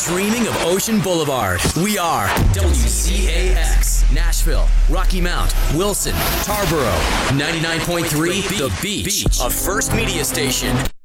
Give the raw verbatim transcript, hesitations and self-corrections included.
Dreaming of Ocean Boulevard. We are W C A X, Nashville, Rocky Mount, Wilson, Tarboro, ninety-nine point three, The Beach, a First Media station.